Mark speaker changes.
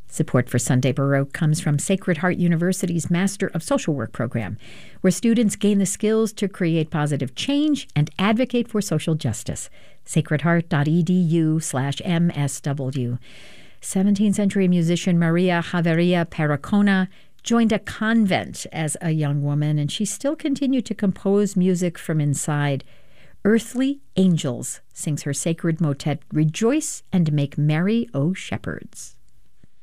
Speaker 1: Support for Sunday Baroque comes from Sacred Heart University's Master of Social Work program, where students gain the skills to create positive change and advocate for social justice. sacredheart.edu/MSW. 17th century musician Maria Javeria Pericona joined a convent as a young woman, and she still continued to compose music from inside. Earthly Angels sings her sacred motet, Rejoice and Make Merry, O Shepherds.